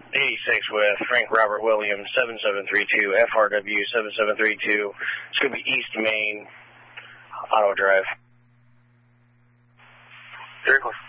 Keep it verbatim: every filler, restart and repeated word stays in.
eighty-six with Frank Robert Williams, seven seven three two, F R W seven seven three two. It's going to be East Main, Auto Drive. Very close.